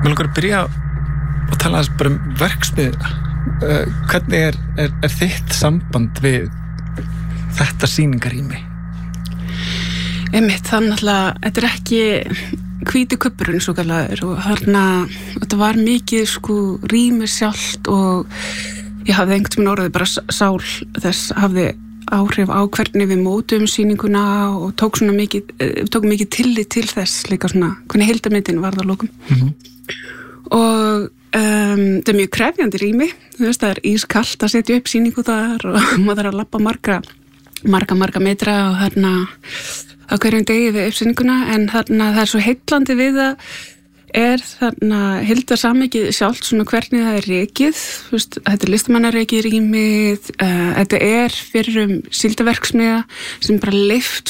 Mér langar að byrja að tala bara verksmiðuna. Hvernig er þitt samband við þetta sýningarrými? Einmitt, þannig að þetta ekki hvíti kubburinn svo kallaður og þetta var mikið rými sjálft og ég hafði einhvern veginn orðið bara sál þess hafði áhrif á hvernig við mótum sýninguna og tók mikið tillit til þess líka hvernig heildarmyndin var það að lokum. Og það mjög krefjandi rými, það ískalt að setja upp sýningu þar og maður þarf að labba marga metra og á hverjum degi við uppsýninguna en það svo heillandi við það heildarsamhengið sjálft hvernig það rekið, þetta listamannarekið rýmið, þetta fyrir síldarverksmiðja sem bara leyft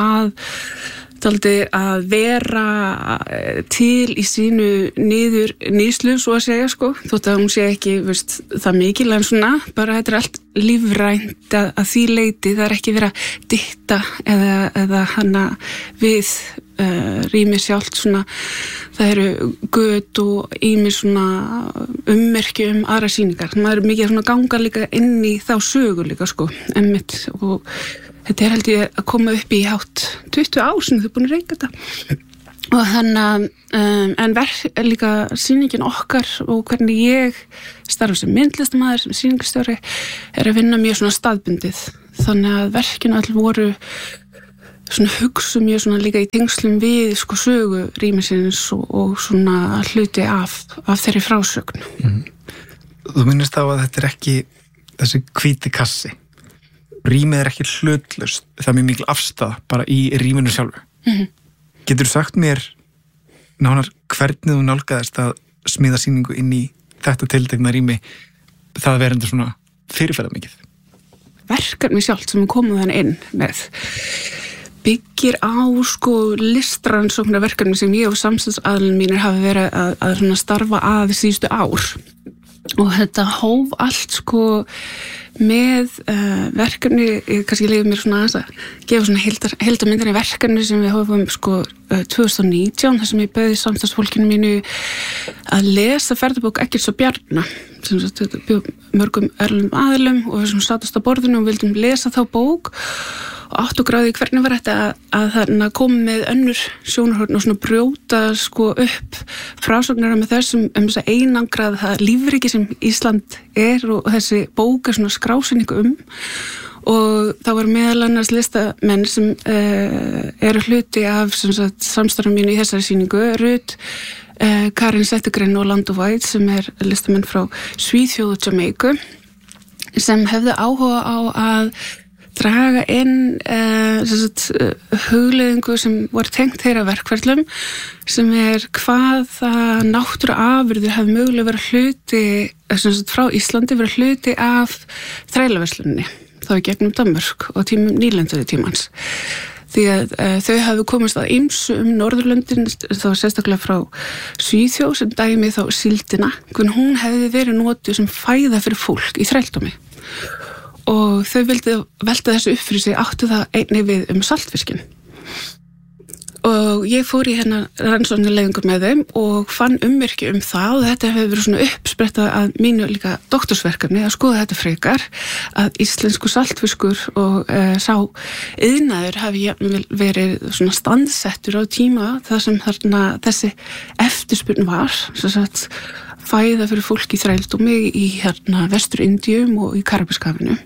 að vera til í sínu nýslu, svo að segja, þótt að hún sé ekki það mikil, en bara þetta allt lífrænt að því leyti, það ekki verið að dytta eða við rými sjálft það eru göt og ýmis ummerki aðra sýningar, maður mikið ganga líka inn í þá sögu líka einmitt og þetta held ég að koma upp í hátt 20 ár sem þau búin að reyka þetta og en líka sýningin okkar og hvernig ég starfa sem myndlistamaður, sem sýningarstjóri að vinna mjög staðbundið þannig að verkin all voru hugsa mjög líka í tengslum við sögu rýmisins og hluti af þeirri frásögn. Þú minnist á að þetta ekki þessi hvíti kassi. Rýmið ekki hlutlaust, það mjög mikil afstæða bara í rýminu sjálfu. Geturðu sagt mér nánar hvernig þú nálgaðist að smíða sýningu inn í þetta tiltekna rými það verandi fyrirferðarmikið? Verkefni sjálft sem við komum þannig inn með byggir á listrannsóknarverkefni sem ég og samstagsaðilin mínir hafa verið að starfa að síðustu ár og þetta hóf allt með verkefni, kannski leiði mér aðeins að gefa heildarmyndinni verkefni sem við hófum 2019 þar sem ég bauði samstagsfólkinu mínu að lesa ferðabók Eggerts og Bjarna sem mörgum erlendum aðilum og við statust á borðinu og vildum lesa þá bók og áttu gráði hvernig var þetta að koma með önnur sjónarhorn og brjóta upp frásögnina með þessum þessa einangrað það lífríki sem Ísland og þessi bók skrásetningu og það var meðal annars listamenn sem eru hluti af samstarfum mínu í þessari sýningu, Ruth Karin Zettergren og Orlando White sem listamenn frá Svíþjóð og Jamaica sem hefðu áhuga á að draga inn hugleiðingu sem voru tengt þeirra verkferlum sem hvaða náttúruafurðir hafi mögulega verið hluti frá Íslandi verið hluti af þrælaverslunni þá í gegnum Danmörk og nýlenduði tímans því að þau hafi komist að ýmsu Norðurlöndin þá sérstaklega frá Svíþjóð sem dæmi þá síldina hvernig hún hefði verið notuð sem fæða fyrir fólk í þrældómi og þau vildu velta þessu upp fyrir sig áttu það einnig við saltfiskin og ég fór í rannsóknarleiðingur með þeim og fann ummerki það og þetta hefur verið uppspretta að mínu líka doktorsverkefni að skoða þetta frekar að íslensku saltfiskur og sá iðnaður hafi verið standsettur á tíma þar sem þessi eftirspurn var fæða fyrir fólk í þrældómi í Vestur-Indíum og í Karabískahafinu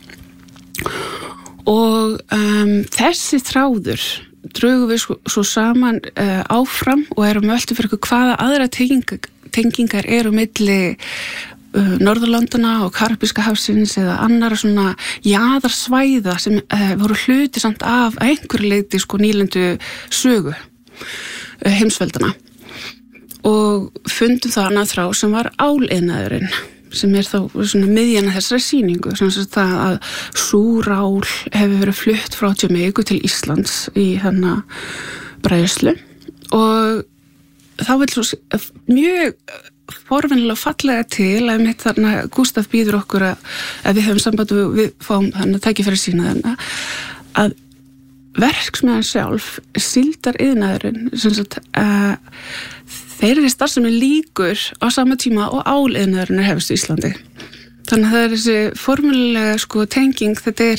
og þessi þráður drögum við svo saman áfram og erum veltu fyrir hvaða aðra tengingar eru milli Norðurlandana og Karabískahafsins eða annara jaðarsvæða sem voru hluti samt af einhverju leyti nýlendu sögu heimsveldana og fundum það annað þrá sem var áliðnaðurinn sem þá miðjana þessari sýningu sem það að súrál hefur verið flutt frá Jamaica til Íslands í bræðslu og þá vil svo mjög forvennilega fallega til að Gústaf býður okkur að við höfum samband við fáum tækifæri sína að verksmiðjan sjálf síldariðnaðurinn þeirri starfsemi líkur á sama tíma og áliðnaðurinn hefst í Íslandi. Þannig að það þessi formulega sko tenging, þetta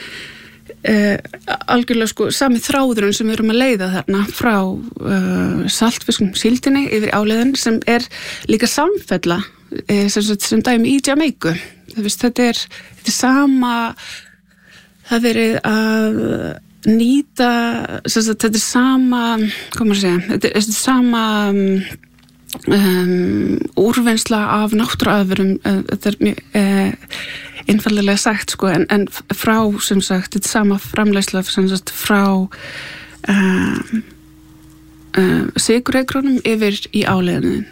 algjörlega sko sami þráðurinn sem við erum að leiða þarna frá saltfiskum síldinni yfir áliðin sem líka samfella sem dæmi í Jamaiku. Þetta sama, það verið að nýta, þetta sama, hvað maður segja, þetta sama úrvinnsla af náttúruafurðum, þetta mjög einfallega sagt sko, en frá sem sagt, þetta sama framleiðsla sem sagt frá sykureykrónum yfir í áliðin.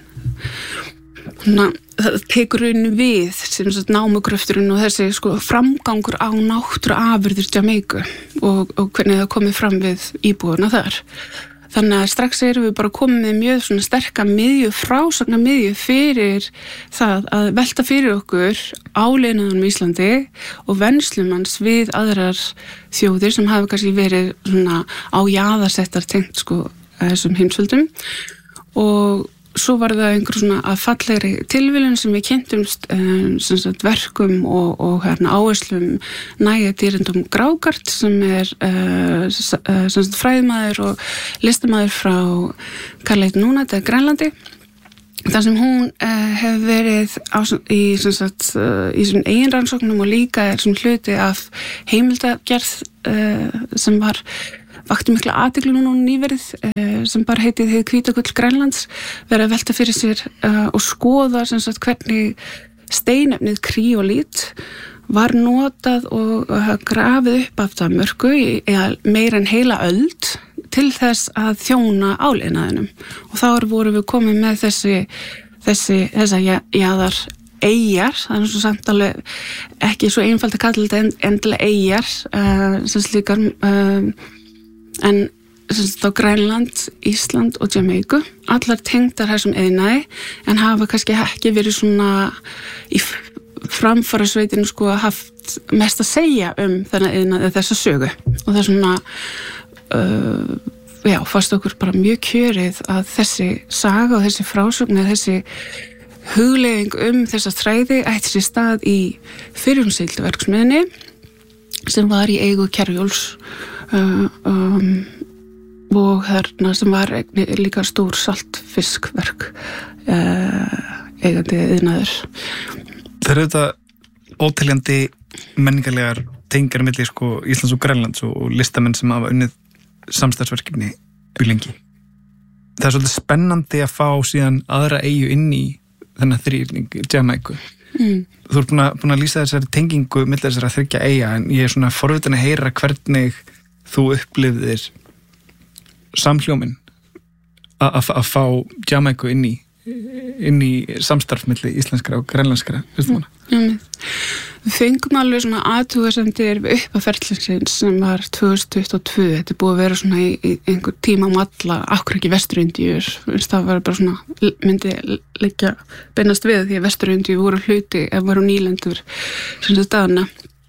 Það tekur raun við sem sagt námugröfturinn og þessi sko framgangur á náttúruafurðir Jamaiku og hvernig það komið fram við íbúðuna þar. Þannig að strax erum við bara komið með mjög svona sterka miðju, frásagna miðju fyrir það að velta fyrir okkur áliðnaðanum í Íslandi og venslum hans við aðrar þjóðir sem hafa kannski verið svona á jaðarsettar tengt sko þessum heimsveldum og svo var það einhver svona að fallegri tilviljun sem við kynntumst sem sagt verkum og áherslum Næja Dýrindum Grágart sem sem sagt fræðimaður og listamaður frá Karleit Núnat eða Grænlandi. þar sem hún hefur verið í svona eigin rannsóknum og líka svona hluti af heimildagerð sem vakti mikla athygli núna nýverið sem bara heitið Hið hvíta gull Grænlands, verið að velta fyrir sér og skoða sem sagt hvernig steinefnið kríolít var notað og grafið upp af það mörku meira en heila öld til þess að þjóna áliðnaðinum. Og þá vorum við komið með þessa jaðar eyjar, það svo samt alveg ekki svo einfalt að kalla þetta endilega eyjar sem slíkar en á Grænland, Ísland og Jamaiku, allar tengdar þessum iðnaði en hafa kannski ekki verið svona í framfara sveitinu sko haft mest að segja þennan iðnaði þessa sögu og það svona fannst okkur bara mjög kjörið að þessi saga og þessi frásögn eða þessi hugleiðing þessa þræði ætti sér stað í Firjólfsvíkurverksmiðjunni sem var í eigu Kjerrjóls og þarna sem var líka stór saltfiskverk eigandi iðnaður. Það eru þetta óteljandi menningarlegar tengingar milli sko Íslands og Grænlands og listamenn sem hafa unnið samstarfsverkefni lengi. Það er svolítið spennandi að fá síðan aðra eyju inn í þennan þrýrning Jamaiku. Þú ert búin að lýsa þessari tengingu milli þessara þriggja eyja en ég er svona forvitin að heyra hvernig þú upplifðir samhljóminn að fá Jamaiku inn í samstarf milli íslenskra og grænlenskra listamanna. Við fengum alveg svona athugasemdir við uppaferðlingsins sem var 2022. Þetta búið að vera svona í einhver tíma alla, akkur ekki Vestur-Indíur. Það var bara svona, myndi liggja beinast við því að Vestur-Indíur voru hluti ef voru nýlendur sem þetta staðana.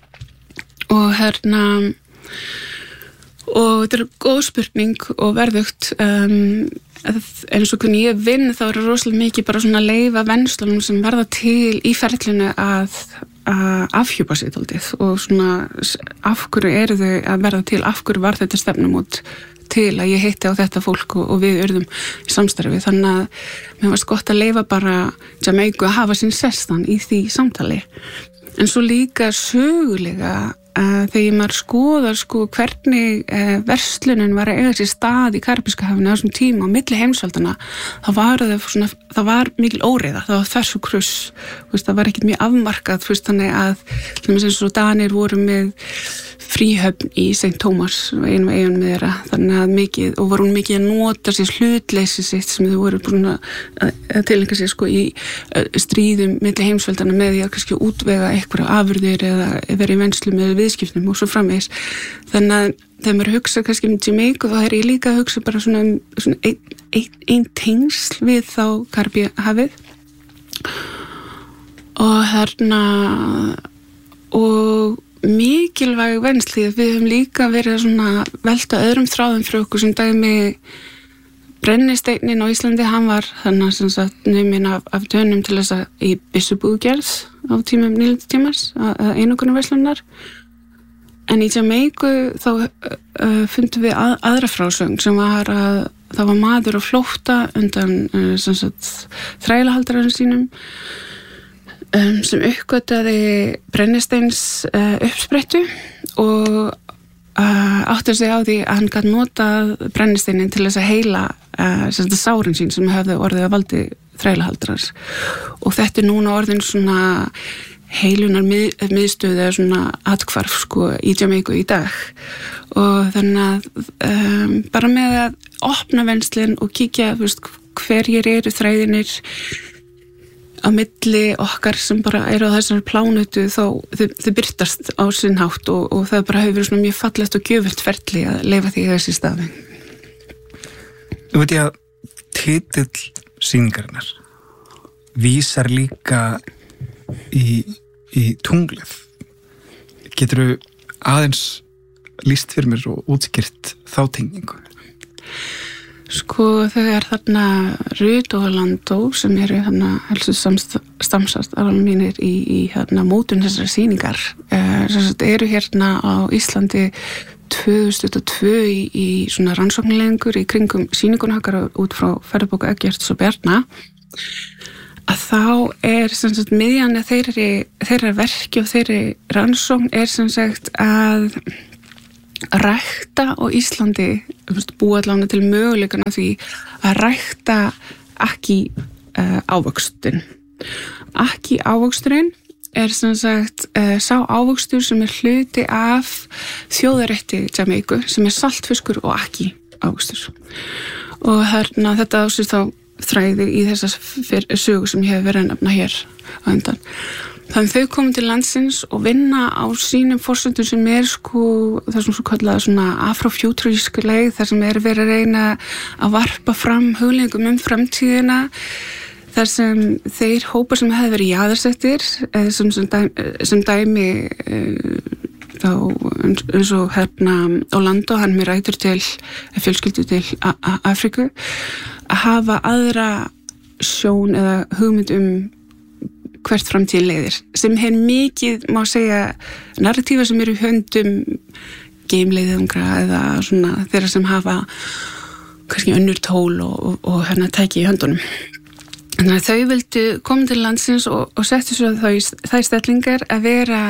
Og þetta góð spurning og verðugt eins og hvernig ég vinn þá rosalega mikið bara svona leyfa venslunum sem verða til í ferlinu að afhjúpa sig dálítið og svona af hverju eru þau að verða til, af hverju var þetta stefnumót til að ég hitti á þetta fólk og við urðum í samstarfi þannig að mér varst gott að leyfa bara Jamaiku að hafa sinn sestan í því samtali en svo líka sögulega þegar maður skoðar hvernig verslunin var að eiga sér stað í Karabíska hafinu á þessum tíma á milli heimsveldana það var mikil óreiða, það var þvers og kruss það var ekkert mjög afmarkað þannig að eins og Danir voru með fríhöfn í St. Thomas einum með þeirra þannig að mikið, og voru mikið að nota sér hlutleysi sitt sem þau voru búin að tilengja sér í stríðum milli heimsveldana með því að kannski útvega einhverja afurðir eða vera í venslu með viðskiptum og svo framvegis þannig að þegar maður hugsa kannski Jamaiku þá ég líka að hugsa bara svona ein tengsl við þá Karabíahafið og mikilvæg venslið við höfum líka verið svona velta öðrum þráðum fyrir okkur sem dæmi Brennisteinninn á Íslandi, hann var þannig sem sagt numinn af dönum til þess að í byssubúðgerð á tímum nýlendutímans, einokunarverslunar. En í Jamaiku þá fundum við aðra frásögn sem var að það var maður á flótta undan sem sagt þrælahaldarinn sínum sem uppgötaði brennisteins uppsprettu og átti sig á því að hann gat notað brennisteinin til þess að heila sárin sín sem hefði orðið að valdi þrælahaldarans og þetta núna orðin svona heilunar miðstöð eða svona athvarf sko í Jamaiku í dag og þannig að bara með að opna venslin og kíkja hverjir eru þræðinir á milli okkar sem bara eru á þessari plánutu þá þau birtast á sinn hátt og það bara hefur verið svona mjög fallegt og gjöfult ferli að leyfa því í þessi staði. Nú veit ég að titill sýningarinnar vísar líka í tunglið. Geturðu aðeins lýst fyrir mér og útskýrt þá tengingu? Sko þegar þarna Rut og Landó sem eru þarna helstu stamsastarfar mínir í hérna mótun þessar sýningar eru hérna á Íslandi 2002 í svona rannsóknarleiðingur í kringum sýninguna okkar út frá ferðabók Eggerts og Bjarna að þá sem sagt miðjan þeirra verki og þeirri rannsókn sem sagt að rækta á Íslandi búa allavega til möguleikana því að rækta ekki ávöxtun. Ekki ávöxturinn sem sagt sá ávöxtur sem hluti af þjóðarétti Jamaiku sem saltfiskur og ekki ávöxtur. Og hérna þetta á sér þá þræði í þessar sögu sem ég hef verið að nefna hér á undan. Þannig þau komum til landsins og vinna á sínum forsendum sem sko það sem svo kallað svona afrofuturísk leið þar sem verið að reyna að varpa fram hugleiðingum framtíðina þar sem þeir hópar sem hefði verið jaðarsettir sem dæmi þá eins og hérna Orlando, hann mér rætur til fjölskyldu til Afríku að hafa aðra sjón eða hugmynd hvert framtíð leiðir sem mikið má segja narratífa sem eru í höndum geimleiðungra eða svona þeirra sem hafa kannski önnur tól og hérna tæki í höndunum. Þannig að þau vildu koma til landsins og settu svo þær stellingar að vera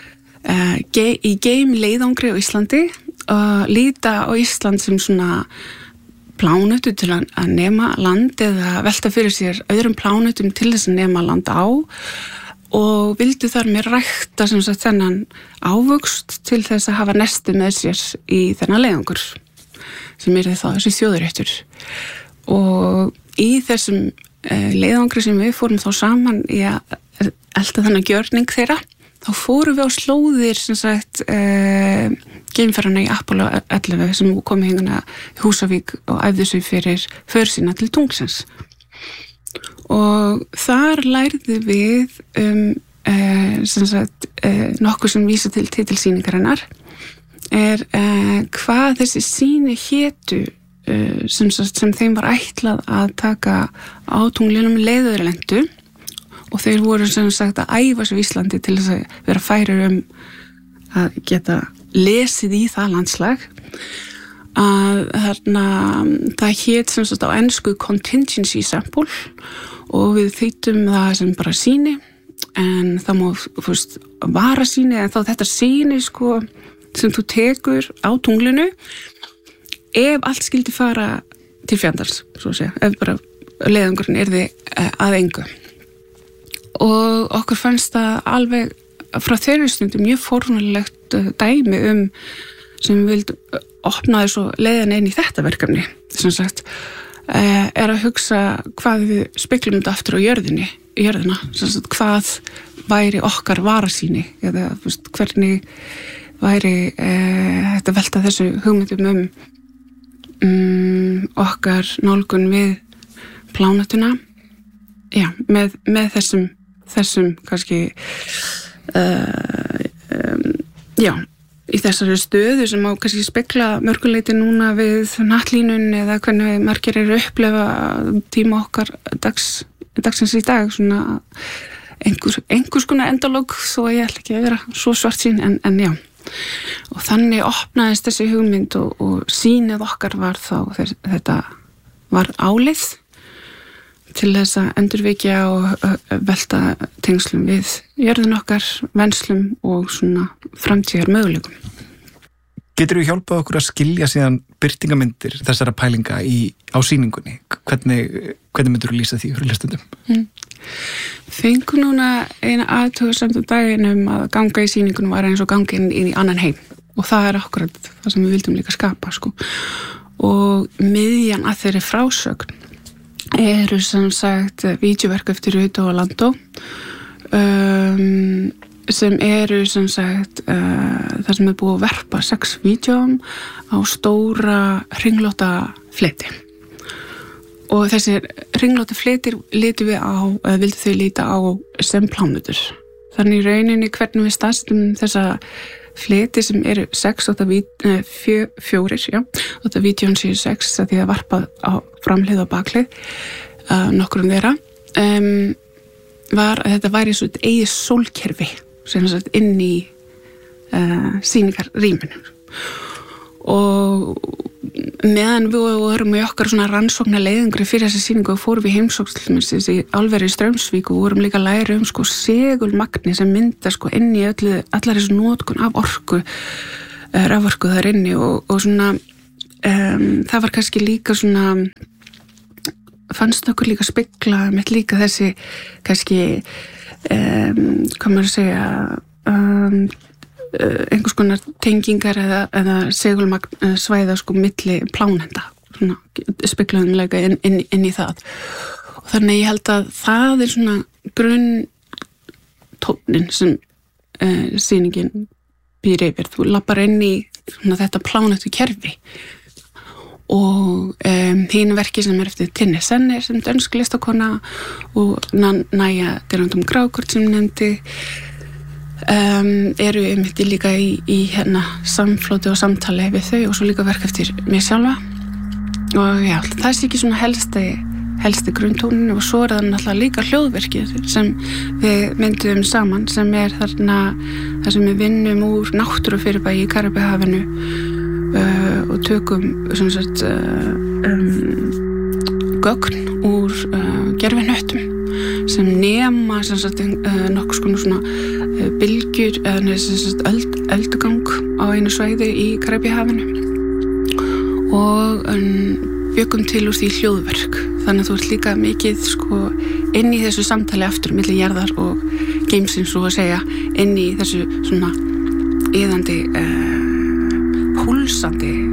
í geimleiðungri á Íslandi og líta á Ísland sem svona plánutu til að nema land eða velta fyrir sér öðrum plánutum til þess að nema land á og vildu þar með rækta sem sagt þennan ávöxt til þess að hafa nesti með sér í þennan leiðangur sem þá þessi þjóðaréttur og í þessum leiðangri sem við fórum þá saman í að elta þennan gjörning þeirra þá fórum við á slóðir sem sagt geimferðana í Apollo 11 sem kom hinguna í Húsavík og æfðu sig fyrir för sína til tunglsins og þar lærðu við sem sagt nokkuð sem vísa til titilsýningarinnar hvað þessi sýni hétu sem þeim var ætlað að taka á tunglinum leiðurlendu og þeir voru sem sagt að æfa sig í Íslandi til þess að vera færir að geta lesið í það landslag að þarna það hét sem sagt á ensku contingency sample og við þýddum það sem bara sýni en það má vara sýni en þá þetta sýni sko sem þú tekur á tunglinu ef allt skildi fara til fjandans svo að segja, ef bara leiðangurinn yrði að engu og okkur fannst það alveg frá þeirri stundu mjög fórnulegt dæmi sem við vildum opna þessu leiðina inn í þetta verkefni sem sagt að hugsa hvað við speglum þetta aftur á jörðina sem sagt hvað væri okkar varasýni eða hvernig væri þetta velta þessu hugmyndum okkar nálgun við plánetuna með þessum kannski í þessari stöðu sem á kannski spekla mörguleiti núna við nattlínun eða hvernig margir eru að upplefa tíma okkar dagsins í dag, svona einhvers konar endalóg, þó ég ætla ekki að vera svo svartsýn, en já. Og þannig opnaðist þessi hugmynd og sýnið okkar var þá þetta var álið til þess að endurvekja og velta tengslum við jörðin okkar, venslum og svona framtíðar möguleikum. Getur þú hjálpað okkur að skilja síðan birtingamyndir þessara pælinga á sýningunni? Hvernig myndir þú lýsa því fyrir lesendum? Fengu núna eina athugasemd daginum að ganga í sýningunum var eins og ganga inn í annan heim og það akkurat það sem við vildum líka skapa, sko. Og miðjan að þeirri frásögn eru sem sagt vídeóverk eftir Ruth og Orlando sem eru sem sagt það sem búið að verpa 6 vídeóm á stóra hringlótta fleti. Og þessir hringlótta fletir litum við á, eða vildu þau líta á sem plánutur. Þannig í rauninni hvernig við staðsettum þessa fleti sem eru 6, 8 vídeón séu 6 að því að varpað á framhlið og baklið nokkrum þeirra var að þetta væri svo eigið sólkerfi sem sagt inn í sýningarrýminu og meðan við vorum í okkar svona rannsóknar leiðingri fyrir þessi sýningu og fórum við heimsókn í álveri í Straumsvík og vorum líka að læra sko segulmagni sem myndar sko inn í allar þessu notkun af orku raforku þar inni og svona það var kannski líka svona fannst okkur líka spegla með líka þessi kannski hvað maður að segja einhvers konar tengingar eða segulmagn svæða sko milli plánenda svona speglaðumlega inn í það og þannig ég held að það svona grunntónnin sem sýningin býr yfir, þú lappar inn í svona þetta plánettu kerfi og hín verki sem eftir Tinne Senner sem dönsk listakona og Naja Derandum Grákort sem nefndi eru einmitt líka í hérna samflóti og samtali við þau og svo líka verk eftir mig sjálfa og já, það sé ekki svona helsti grunntónin og svo það náttúrulega líka hljóðverkið sem við myndum saman sem þarna þar sem við vinnum úr náttúrufyrirbæri í Karíbahafinu og tökum sem sagt gögn úr gervihnöttum sem nema sem sagt nokkuð svona bylgjur eða sem sagt öldugang á einu svæði í Karíbahafinu og bjökum til úr því hljóðverk þannig að þú ert líka mikið sko inn í þessu samtali aftur milli jarðar og geimsins svo að segja inn í þessu svona iðandi púlsandi